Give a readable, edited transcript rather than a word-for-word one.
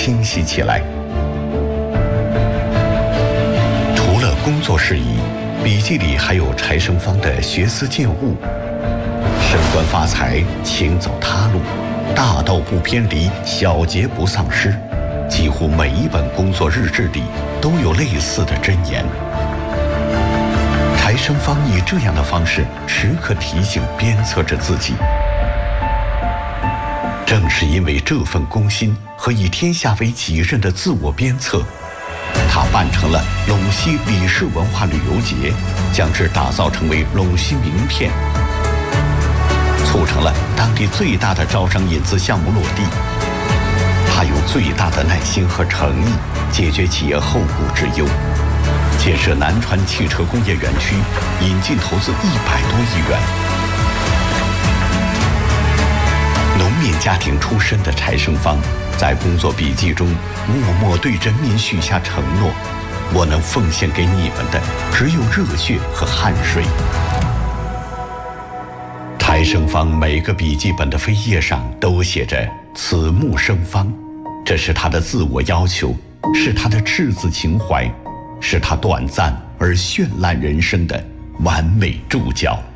清晰起来。除了工作事宜，笔记里还有柴生方的学思践悟，升官发财，请走他路，大道不偏离，小节不丧失。几乎每一本工作日志里都有类似的箴言。柴生方以这样的方式时刻提醒鞭策着自己。正是因为这份公心和以天下为己任的自我鞭策，他办成了陇西李氏文化旅游节，将之打造成为陇西名片，促成了当地最大的招商引资项目落地。他用最大的耐心和诚意解决企业后顾之忧，建设南川汽车工业园区，引进投资100多亿元。农民家庭出身的柴生方，在工作笔记中默默对人民许下承诺：我能奉献给你们的，只有热血和汗水。柴生方每个笔记本的扉页上都写着“此木生方”，这是他的自我要求，是他的赤子情怀，是他短暂而绚烂人生的完美注脚。